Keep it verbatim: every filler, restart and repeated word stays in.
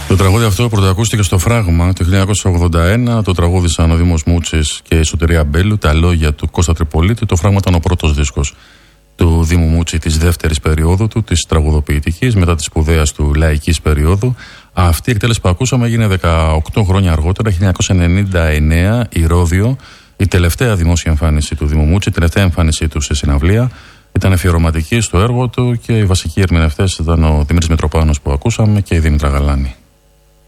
Το τραγούδι αυτό πρωτοακούστηκε στο Φράγμα το χίλια εννιακόσια ογδόντα ένα. Το τραγούδισαν ο Δήμος Μούτσης και η Σωτηρία Μπέλου. Τα λόγια του Κώστα Τριπολίτη. Το Φράγμα ήταν ο πρώτος δίσκος του Δήμου Μούτσι της δεύτερης περίοδου του, της τραγουδοποιητικής, μετά της σπουδαίας του λαϊκής περίοδου. Αυτή η εκτέλεση που ακούσαμε έγινε δεκαοκτώ χρόνια αργότερα, χίλια εννιακόσια ενενήντα εννέα, η Ρόδιο, η τελευταία δημόσια εμφάνιση του Δήμου Μούτσι, η τελευταία εμφάνισή του σε συναυλία. Ήταν αφιερωματική στο έργο του και οι βασικοί ερμηνευτές ήταν ο Δημήτρης Μητροπάνος που ακούσαμε και η Δήμητρα Γαλάνη.